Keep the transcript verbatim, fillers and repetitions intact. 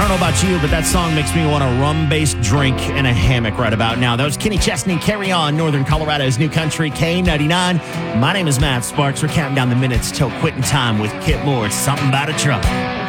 don't know about you, but that song makes me want a rum-based drink and a hammock right about now. That was Kenny Chesney, Carry On, Northern Colorado's New Country, K ninety-nine. My name is Matt Sparks. We're counting down the minutes till quitting time with Kit Lord, Something About a Truck.